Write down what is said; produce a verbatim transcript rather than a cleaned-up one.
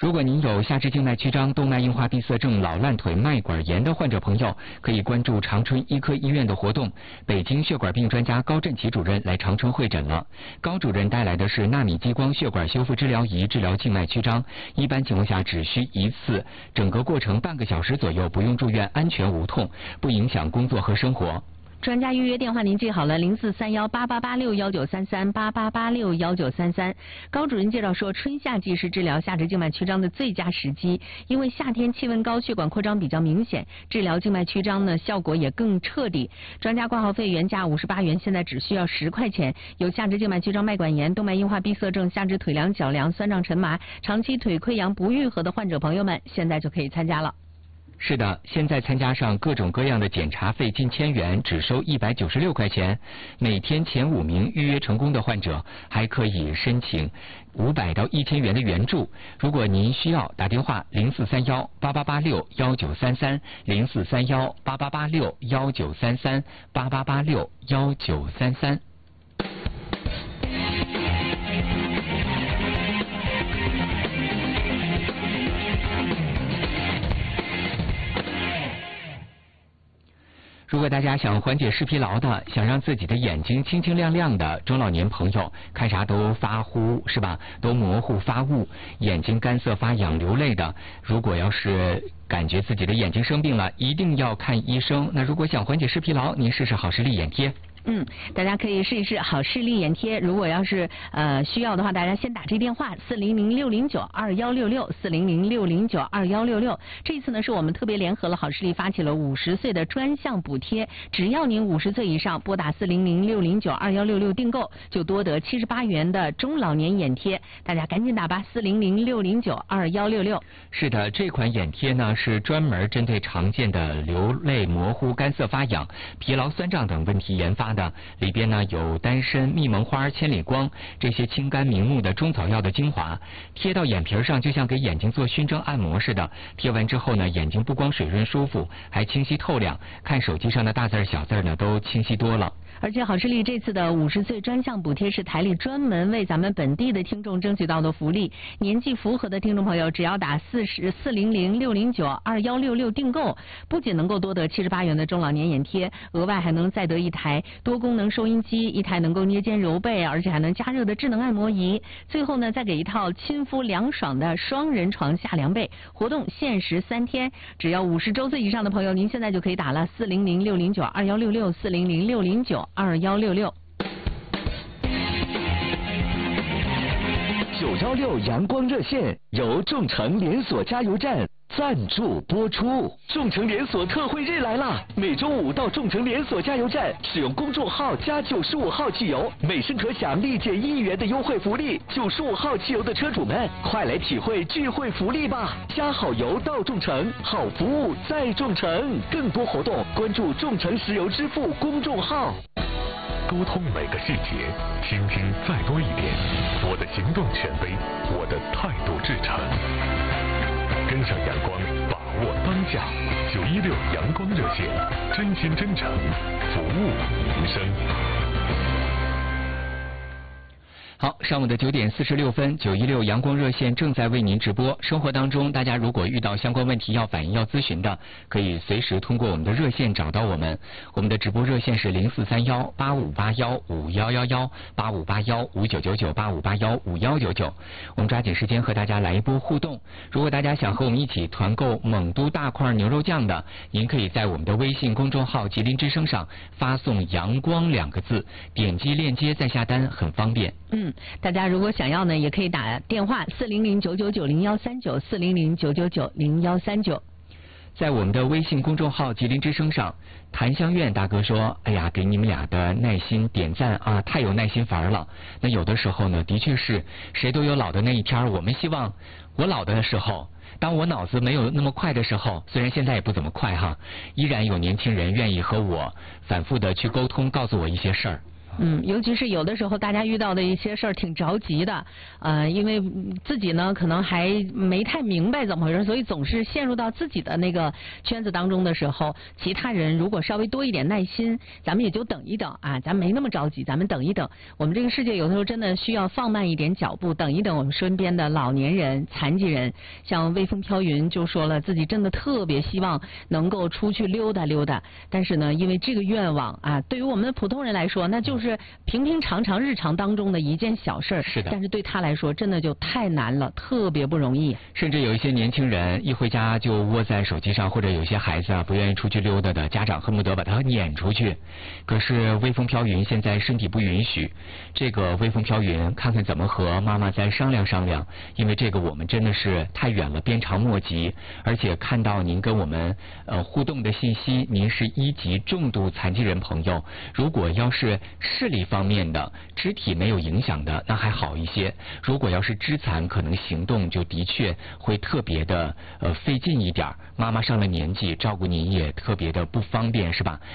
如果您有下肢静脉曲张、动脉硬化闭塞症、老烂腿、脉管炎的患者朋友，可以关注长春医科医院的活动。北京血管病专家高振奇主任来长春会诊了。高主任带来的是纳米激光血管修复治疗仪，治疗静脉曲张，一般情况下只需一次，整个过程半个小时左右，不用住院，安全无痛，不影响工作和生活。 专家预约电话您记好了，零四三幺八八八六幺九三三八八八六幺九三三。高主任介绍说，春夏季是治疗下肢静脉曲张的最佳时机，因为夏天气温高，血管扩张比较明显，治疗静脉曲张呢效果也更彻底。专家挂号费原价五十八元，现在只需要十块钱。有下肢静脉曲张、脉管炎、动脉硬化闭塞症、下肢腿凉、脚凉、酸胀沉麻、长期腿溃疡不愈合的患者朋友们，现在就可以参加了。 是的，现在参加上各种各样的检查费近千元，只收一百九十六块钱。每天前五名预约成功的患者还可以申请五百到一千元的援助。如果您需要，打电话零四三幺八八八六幺九三三零四三幺八八八六幺九三三八八八六幺九三三。如果大家想缓解视疲劳的，想让自己的眼睛清清亮亮的，中老年朋友看啥都发糊是吧？都模糊发雾，眼睛干涩发痒流泪的，如果要是感觉自己的眼睛生病了，一定要看医生。那如果想缓解视疲劳，您试试好视力眼贴。 嗯，大家可以试一试好视力眼贴。如果要是呃需要的话，大家先打这电话四零零六零九二幺六六四零零六零九二幺六六。这次呢是我们特别联合了好视力发起了五十岁的专项补贴，只要您五十岁以上，拨打四零零六零九二幺六六订购，就多得七十八元的中老年眼贴。大家赶紧打吧，四零零六零九二幺六六。 是的，这款眼贴呢是专门针对常见的流泪、模糊、干涩、发痒、疲劳、酸胀等问题研发的，里边呢有丹参、蜜蒙花、千里光这些清肝明目的中草药的精华，贴到眼皮上就像给眼睛做熏蒸按摩似的。贴完之后呢，眼睛不光水润舒服，还清晰透亮，看手机上的大字小字呢都清晰多了。 而且好视力这次的五十岁专项补贴是台里专门为咱们本地的听众争取到的福利，年纪符合的听众朋友只要打四十四零零六零九二幺六六订购，不仅能够多得七十八元的中老年眼贴，额外还能再得一台多功能收音机，一台能够捏肩揉背而且还能加热的智能按摩仪，最后呢再给一套亲肤凉爽的双人床下凉被。活动限时三天，只要五十周岁以上的朋友，您现在就可以打了四零零六零九二幺六六四零零六零九二幺六六。 九幺六阳光热线由众诚连锁加油站赞助播出。众诚连锁特惠日来啦！每周五到众诚连锁加油站使用公众号加九十五号汽油，每升可享立减一元的优惠福利。九十五号汽油的车主们，快来体会聚会福利吧！加好油到众诚，好服务在众诚。更多活动关注众诚石油支付公众号。 沟通每个细节，倾听再多一点。我的行动权威，我的态度至诚。跟上阳光，把握当下。九一六阳光热线，真心真诚，服务民生。 好，上午的九点四十六分，九一六阳光热线正在为您直播。生活当中，大家如果遇到相关问题要反映、要咨询的，可以随时通过我们的热线找到我们。我们的直播热线是零四三幺八五八幺五幺幺幺八五八幺五九九九八五八幺五幺九九。我们抓紧时间和大家来一波互动。如果大家想和我们一起团购蒙都大块牛肉酱的，您可以在我们的微信公众号吉林之声上发送阳光两个字，点击链接再下单，很方便。 嗯，大家如果想要呢，也可以打电话四零零九九九零幺三九四零零九九九零幺三九。 在我们的微信公众号吉林之声上，谭香苑大哥说：“哎呀，给你们俩的耐心点赞啊，太有耐心烦了。”那有的时候呢，的确是谁都有老的那一天。我们希望我老的时候，当我脑子没有那么快的时候，虽然现在也不怎么快哈，依然有年轻人愿意和我反复的去沟通，告诉我一些事儿。 嗯，尤其是有的时候大家遇到的一些事儿挺着急的，呃，因为自己呢可能还没太明白怎么回事，所以总是陷入到自己的那个圈子当中的时候，其他人如果稍微多一点耐心，咱们也就等一等啊，咱没那么着急，咱们等一等。我们这个世界有的时候真的需要放慢一点脚步，等一等我们身边的老年人、残疾人。像微风飘云就说了，自己真的特别希望能够出去溜达溜达，但是呢，因为这个愿望啊，对于我们的普通人来说，那就是平平常常日常当中的一件小事儿。 是的。 但是对他来说，真的就太难了，特别不容易。 甚至有一些年轻人一回家就窝在手机上，或者有些孩子啊不愿意出去溜达的，家长恨不得把他撵出去。可是微风飘云现在身体不允许，这个微风飘云看看怎么和妈妈再商量商量，因为这个我们真的是太远了，鞭长莫及。而且看到您跟我们呃互动的信息，您是一级重度残疾人朋友，如果要是视力方面的、肢体没有影响的，那还好一些。如果要是肢残，可能行动就的确会特别的呃费劲一点。妈妈上了年纪，照顾您也特别的不方便，是吧？